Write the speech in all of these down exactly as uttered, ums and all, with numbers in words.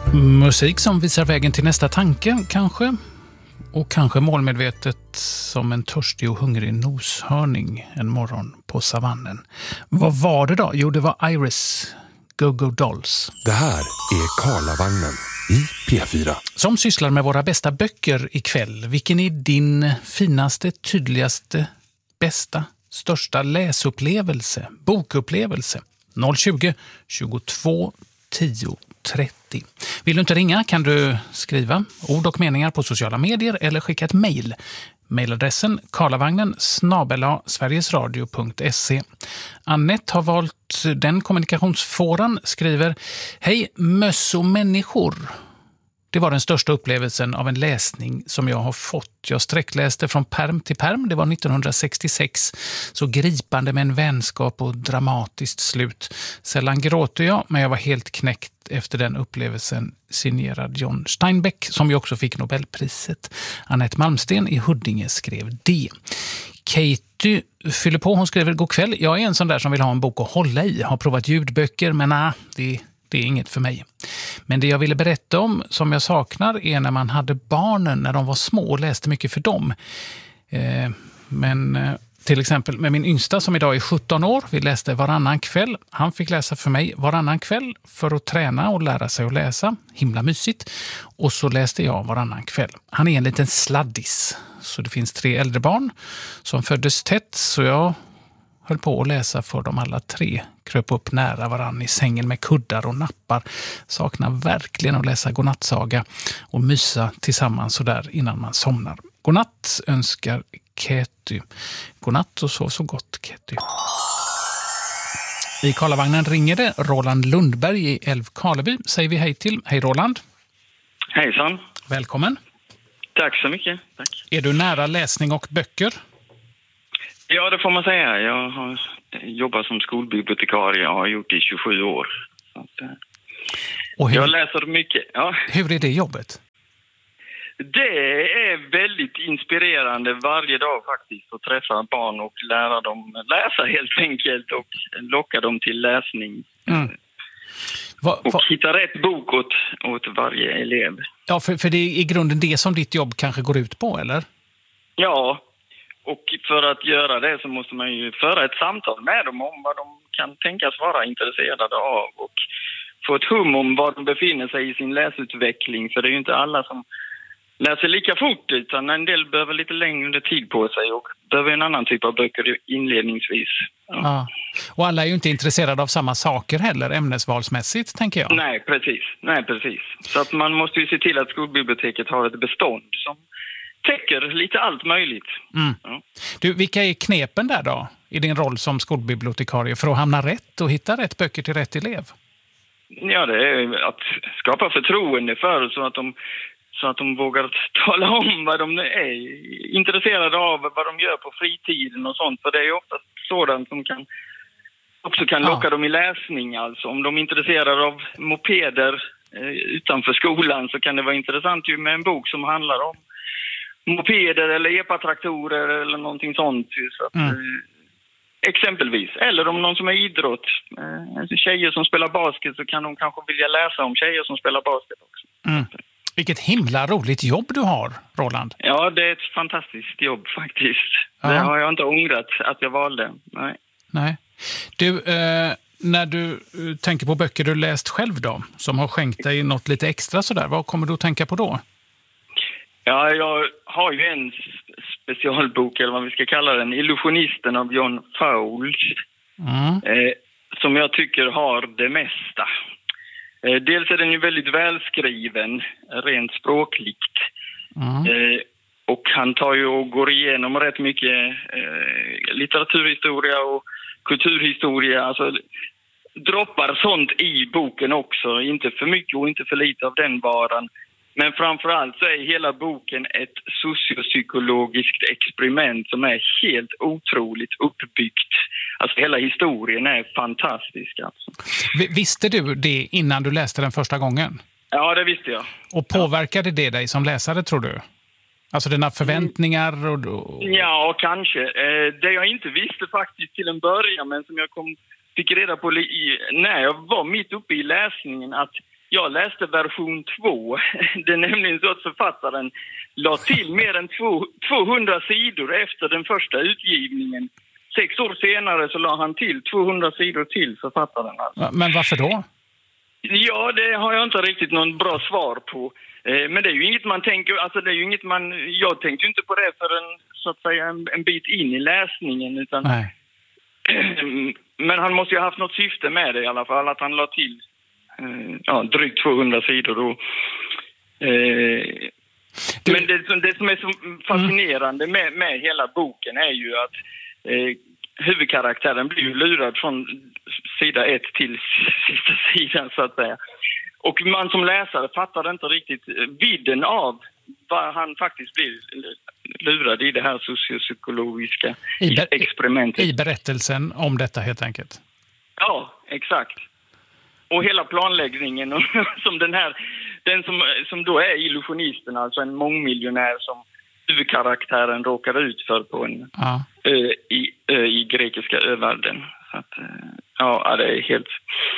Musik som visar vägen till nästa tanke, kanske. Och kanske målmedvetet som en törstig och hungrig noshörning en morgon på savannen. Vad var det då? Jo, det var Iris, Go Go Dolls. Det här är Karlavagnen i P fyra. Som sysslar med våra bästa böcker ikväll. Vilken är din finaste, tydligaste, bästa, största läsupplevelse, bokupplevelse? noll tjugo, tjugotvå, tio, trettio. Vill du inte ringa kan du skriva ord och meningar på sociala medier eller skicka ett mejl. Mailadressen karlavagnen snabel-a sverigesradio punkt se. Annette har valt den kommunikationsfåran, skriver: Hej, möss och människor. Det var den största upplevelsen av en läsning som jag har fått. Jag sträckläste från perm till perm. Det var nittonhundrasextiosex. Så gripande med en vänskap och dramatiskt slut. Sällan gråter jag, men jag var helt knäckt efter den upplevelsen, signerad John Steinbeck, som ju också fick Nobelpriset. Annette Malmsten i Huddinge skrev det. Katie fyller på, hon skriver: God kväll, jag är en sån där som vill ha en bok att hålla i. Har provat ljudböcker, men nej, det Det är inget för mig. Men det jag ville berätta om som jag saknar är när man hade barnen när de var små och läste mycket för dem. Eh, men eh, till exempel med min yngsta som idag är sjutton år. Vi läste varannan kväll. Han fick läsa för mig varannan kväll för att träna och lära sig att läsa. Himla mysigt. Och så läste jag varannan kväll. Han är en liten sladdis. Så det finns tre äldre barn som föddes tätt, så jag höll på att läsa för dem alla tre. Kröp upp nära varann i sängen med kuddar och nappar. Saknar verkligen att läsa godnattsaga och mysa tillsammans så där innan man somnar. Godnatt önskar Ketty. Godnatt och sov så gott, Ketty. I Karlavagnen ringer det Roland Lundberg i Älvkarleby. Säger vi hej till. Hej Roland. Hejsan. Välkommen. Tack så mycket. Tack. Är du nära läsning och böcker? Ja, det får man säga. Jag har jobbat som skolbibliotekarie och har gjort det i tjugosju år. Så att, och hur, jag läser mycket. Ja. Hur är det jobbet? Det är väldigt inspirerande varje dag faktiskt att träffa barn och lära dem läsa helt enkelt och locka dem till läsning. Mm. Va, va, och hitta rätt bok åt, åt varje elev. Ja, för, för det är i grunden det som ditt jobb kanske går ut på, eller? Ja. Och för att göra det så måste man ju föra ett samtal med dem om vad de kan tänkas vara intresserade av och få ett hum om var de befinner sig i sin läsutveckling. För det är ju inte alla som läser lika fort, utan en del behöver lite längre tid på sig och behöver en annan typ av böcker inledningsvis. Ja. Ja. Och alla är ju inte intresserade av samma saker heller, ämnesvalsmässigt, tänker jag. Nej, precis. Nej, precis. Så att man måste ju se till att skolbiblioteket har ett bestånd som täcker lite allt möjligt. Mm. Ja. Du, vilka är knepen där då i din roll som skolbibliotekarie för att hamna rätt och hitta rätt böcker till rätt elev? Ja, det är att skapa förtroende för så att de, så att de vågar tala om vad de är intresserade av, vad de gör på fritiden och sånt. För det är ju ofta sådant som kan också kan locka ja. dem i läsning. Alltså om de är intresserade av mopeder eh, utanför skolan så kan det vara intressant ju med en bok som handlar om mopeder eller epatraktorer eller någonting sånt. Så att, mm. eh, exempelvis. Eller om någon som är idrott. Eh, tjejer som spelar basket så kan de kanske vilja läsa om tjejer som spelar basket också. Mm. Vilket himla roligt jobb du har, Roland. Ja, det är ett fantastiskt jobb faktiskt. Ja. Det har jag inte ångrat att jag valde. Nej. Nej. Du, eh, när du eh, tänker på böcker du läst själv då, som har skänkt dig något lite extra sådär, vad kommer du att tänka på då? Ja, jag har ju en specialbok, eller vad vi ska kalla den, Illusionisten av John Fowles, mm. eh, som jag tycker har det mesta. Eh, dels är den ju väldigt välskriven, rent språkligt. Mm. Eh, och han tar ju och går igenom rätt mycket eh, litteraturhistoria och kulturhistoria, alltså droppar sånt i boken också, inte för mycket och inte för lite av den varan. Men framförallt så är hela boken ett sociopsykologiskt experiment som är helt otroligt uppbyggt. Alltså hela historien är fantastisk. Alltså. Visste du det innan du läste den första gången? Ja, det visste jag. Och påverkade det dig som läsare, tror du? Alltså dina förväntningar? Och, och... Ja, kanske. Eh, det jag inte visste faktiskt till en början, men som jag kom, fick reda på i, när jag var mitt uppe i läsningen, att jag läste version två. Det är nämligen så att författaren la till mer än tvåhundra sidor efter den första utgivningen. Sex år senare så la han till tvåhundra sidor till författaren. Alltså. Men varför då? Ja, det har jag inte riktigt någon bra svar på. Men det är ju inget man tänker, alltså det är ju inget man, jag tänkte ju inte på det för en, så att säga, en, en bit in i läsningen, utan Nej. Men han måste ju ha haft något syfte med det i alla fall, att han la till ja, drygt tvåhundra sidor och, eh, du... men det, det som är så fascinerande mm. med, med hela boken är ju att eh, huvudkaraktären blir ju lurad från sida ett till sista sidan, så att säga. Och man som läsare fattar inte riktigt vidden av vad han faktiskt blir lurad i det här sociopsykologiska I be- experimentet. I berättelsen om detta helt enkelt. Ja, exakt. Och hela planläggningen och, som den här, den som, som då är illusionisten, alltså en mångmiljonär som huvudkaraktären råkar ut för på en ja. ö, i, ö, i grekiska övärlden. Så att, ja, det är helt...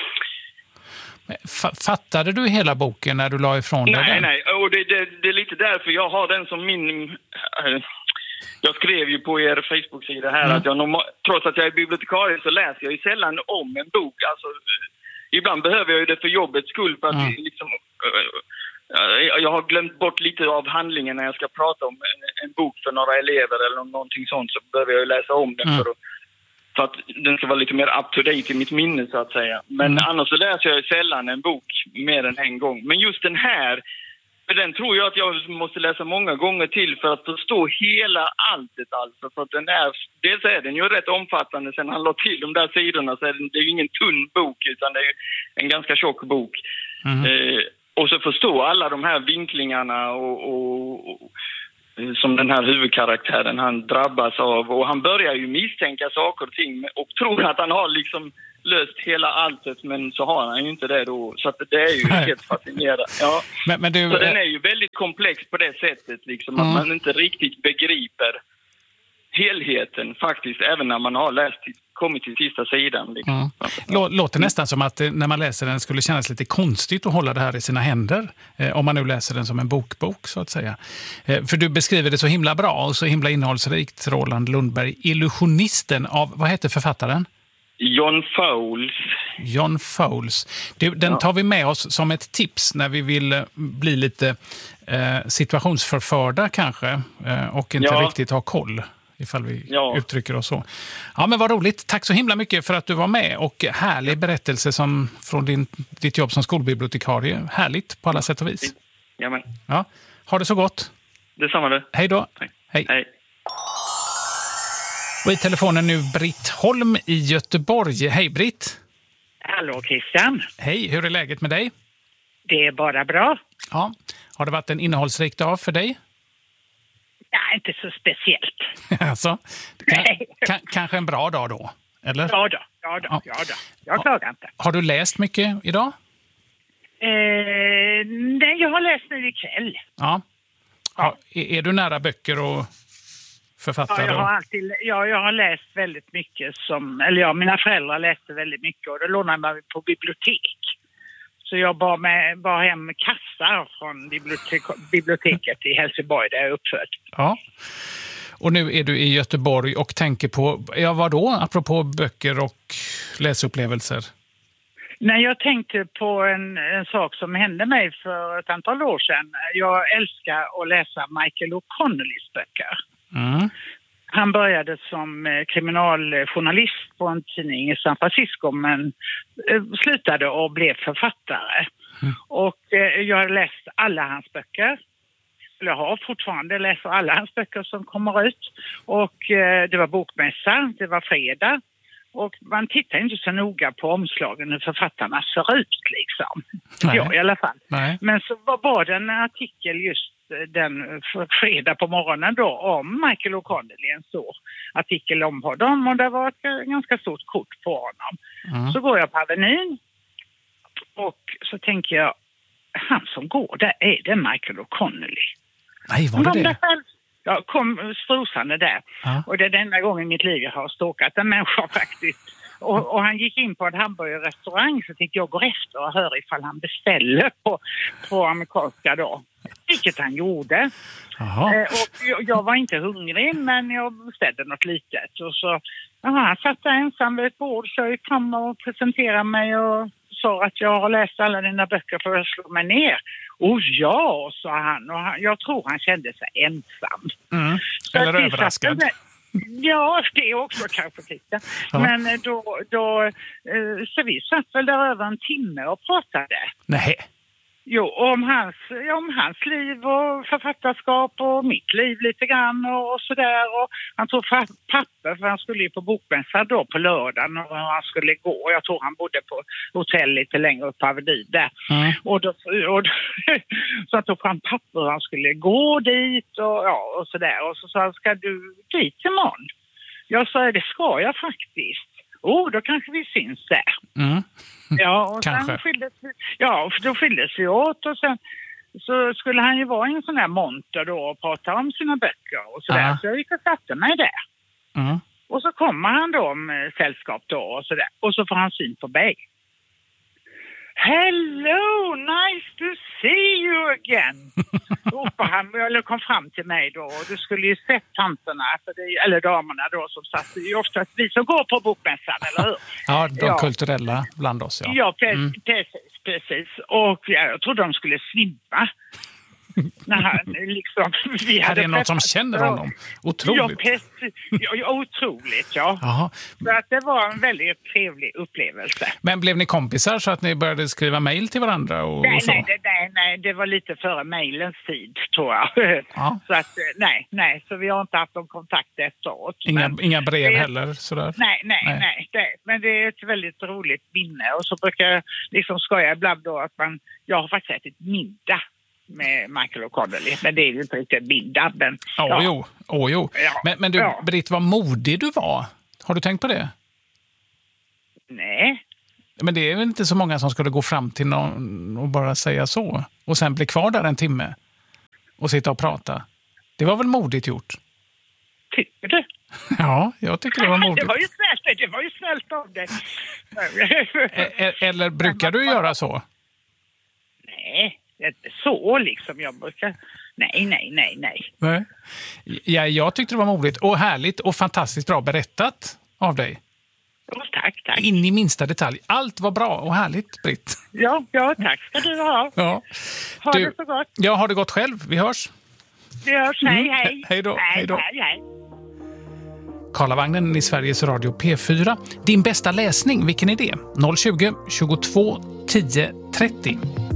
Fattade du hela boken när du la ifrån dig nej, den? Nej, nej. Och det, det, det är lite därför jag har den som min... Äh, jag skrev ju på er Facebook-sida här mm. att jag normal, trots att jag är bibliotekarie så läser jag ju sällan om en bok. Alltså, ibland behöver jag ju det för jobbets skull. För att mm. liksom, äh, jag har glömt bort lite av handlingen när jag ska prata om en, en bok för några elever eller någonting sånt, så behöver jag ju läsa om den mm. för att för att den ska vara lite mer up-to-date i mitt minne, så att säga. Men mm. annars så läser jag sällan en bok mer än en gång. Men just den här, för den tror jag att jag måste läsa många gånger till för att förstå hela alltet. Alltså. För att den är, dels är den ju rätt omfattande, sen han la till de där sidorna så är det, det är ju ingen tunn bok utan det är ju en ganska tjock bok. Mm. Eh, och så förstå alla de här vinklingarna och... och, och som den här huvudkaraktären han drabbas av, och han börjar ju misstänka saker och ting och tror att han har liksom löst hela alltet, men så har han ju inte det då, så att det är ju Nej. helt fascinerande. Ja. Men, men du, så den är ju väldigt komplex på det sättet liksom, mm. att man inte riktigt begriper helheten faktiskt, även när man har läst kommit till sista sidan. Liksom. Mm. Låter nästan som att när man läser den skulle kännas lite konstigt att hålla det här i sina händer. Eh, om man nu läser den som en bokbok, så att säga. Eh, för du beskriver det så himla bra och så himla innehållsrikt, Roland Lundberg. Illusionisten av, vad heter författaren? John Fowles. John Fowles. Du, den tar vi med oss som ett tips när vi vill bli lite eh, situationsförförda kanske. Eh, och inte ja. riktigt ha koll. Ifall vi ja. uttrycker oss så. Ja, men vad roligt. Tack så himla mycket för att du var med. Och härlig berättelse som, från din, ditt jobb som skolbibliotekarie. Härligt på alla sätt och vis. Jamen. Ja, ha det så gott. Detsamma du. Hej då. Hej. Hej. Hej. Och i telefonen nu Britt Holm i Göteborg. Hej Britt. Hallå Christian. Hej, hur är läget med dig? Det är bara bra. Ja. Har det varit en innehållsrik dag för dig? Ja, inte så speciellt. Alltså, kan, kan, kanske en bra dag då, eller? Ja då, ja då, ja. Ja då. Jag klagar inte. Har du läst mycket idag? Eh, nej, jag har läst nu ikväll. Ja. ja. Är, är du nära böcker och författare? Ja, jag har alltid, ja, jag har läst väldigt mycket som, eller ja, mina föräldrar läste väldigt mycket och då lånade man på bibliotek. Så jag bar, med, bar hem kassar från bibliotek, biblioteket i Helsingborg där jag är uppfödd. Ja, och nu är du i Göteborg och tänker på, ja vad då, apropå böcker och läsupplevelser? Nej, jag tänkte på en, en sak som hände mig för ett antal år sedan. Jag älskar att läsa Michael O'Connollys böcker. Mm. Han började som kriminaljournalist på en tidning i San Francisco men slutade och blev författare. Mm. Och jag har läst alla hans böcker. Jag har fortfarande läst alla hans böcker som kommer ut. Och det var bokmässa, det var fredag. Och man tittar inte så noga på omslagen hur författarna ser ut liksom. Nej. Ja, i alla fall. Nej. Men så var det en artikel just den fredag på morgonen då om Michael O'Connelly, en stor artikel om honom och det var ett ganska stort kort på honom. Mm. Så går jag på Avenyn och så tänker jag, han som går där, är det Michael O'Connelly? Nej, var det det? Själv, jag kom strosande där. Ja. Och det är den enda gången i mitt liv jag har stalkat en människa faktiskt. Och, och han gick in på en hamburgerrestaurang, så fick jag gå efter och höra ifall han beställer på, på amerikanska då. Vilket han gjorde. Eh, och jag, jag var inte hungrig, men jag beställde något litet. Och så, aha, han satt där ensam vid ett bord, så jag gick fram och presenterade mig och sa att jag har läst alla dina böcker för att slå mig ner. Och ja, sa han. Och han, jag tror han kände sig ensam. Mm. Eller överraskad. Ja, det är också kanske lite. Ja. Men då, då, så vi satt väl där över en timme och pratade. Nej. Jo, om hans, om hans liv och författarskap och mitt liv lite grann och, och sådär. Och han tog papper, för han skulle ju på bokmässa då på lördagen och han skulle gå. Jag tror han bodde på hotell lite längre upp på Avenyn där. Mm. Och då, och då, så han tog fram papper och han skulle gå dit och, ja, och sådär. Och så sa han, ska du dit imorgon? Jag sa, det ska jag faktiskt. Oh, då kanske vi syns där. Mm. Ja, och kanske. Sen skildes vi, ja, då skildes vi åt och sen så skulle han ju vara i en sån här monter då och prata om sina böcker och sådär. Uh-huh. Så jag gick och satte mig där. Mm. Och så kommer han då med sällskap då och sådär. Och så får han syn på mig. Hello, nice to see you again. Och han eller kom fram till mig då, och du skulle ju sett tanterna, för det, eller damerna då som satt, det är ju oftast vi som går på bokmässan, eller hur? Ja, de ja. kulturella bland oss, ja. Ja, precis, mm. precis, precis. Och jag trodde de skulle svimma. När han, liksom, vi hade är det något som känner honom? Otroligt. Ja, precis, ja, ja, otroligt, ja. Aha. Så att det var en väldigt trevlig upplevelse. Men blev ni kompisar så att ni började skriva mejl till varandra? Och, nej, och så? nej, nej, nej, det var lite före mejlens tid, tror jag. Ja. Så att, nej, nej, så vi har inte haft någon kontakt efteråt. Inga, men, inga brev det, heller? Sådär. Nej, nej, nej. nej det, men det är ett väldigt roligt minne. Och så brukar jag liksom skoja ibland då att man, jag har faktiskt ätit middag med Michael O'Connelly, men det är ju inte riktigt middag. Men, oh, ja. jo. Oh, jo. Ja. Men, men du, ja. Britt, vad modig du var. Har du tänkt på det? Nej. Men det är väl inte så många som skulle gå fram till någon och bara säga så. Och sen bli kvar där en timme och sitta och prata. Det var väl modigt gjort? Tycker du? Ja, jag tycker det var modigt. Det var ju snällt, det var ju snällt av dig. Eller brukar du göra så? Nej. Inte så liksom, jag brukar... Nej, nej, nej, nej. nej. Ja, jag tyckte det var modigt och härligt och fantastiskt bra berättat av dig. Oh, tack, tack. In i minsta detalj. Allt var bra och härligt, Britt. Ja, ja, tack ska du ha. Ja. Ha du, det så gott. Ja, har det gott själv. Vi hörs. Vi hörs, hej, mm. hej. Hej då. Hej, hej då. hej, hej. Karlavagnen i Sveriges Radio P fyra. Din bästa läsning, vilken är det? noll tjugo, tjugotvå, tio, trettio.